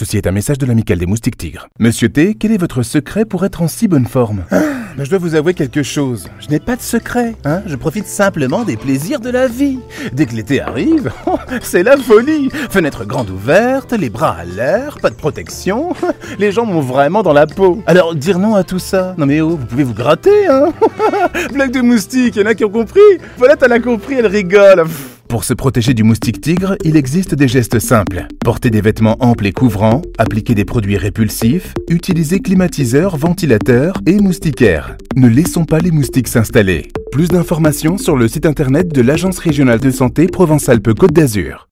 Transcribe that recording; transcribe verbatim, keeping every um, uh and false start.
Ceci est un message de l'amicale des moustiques tigres. Monsieur T, quel est votre secret pour être en si bonne forme? Ah, ben je dois vous avouer quelque chose. Je n'ai pas de secret, hein. Je profite simplement des plaisirs de la vie. Dès que l'été arrive, oh, c'est la folie. Fenêtre grande ouverte, les bras à l'air, pas de protection. Les gens m'ont vraiment dans la peau. Alors, dire non à tout ça? Non mais oh, vous pouvez vous gratter, hein. Blague de moustique, il y en a qui ont compris. Voilà, t'as la compris, elle rigole. Pour se protéger du moustique tigre, il existe des gestes simples. Porter des vêtements amples et couvrants, appliquer des produits répulsifs, utiliser climatiseurs, ventilateurs et moustiquaires. Ne laissons pas les moustiques s'installer. Plus d'informations sur le site internet de l'Agence régionale de santé Provence-Alpes-Côte d'Azur.